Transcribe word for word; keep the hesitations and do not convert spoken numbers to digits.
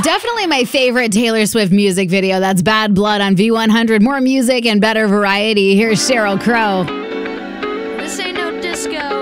Definitely my favorite Taylor Swift music video. That's Bad Blood on V one hundred. More music and better variety. Here's Sheryl Crow. This ain't no disco.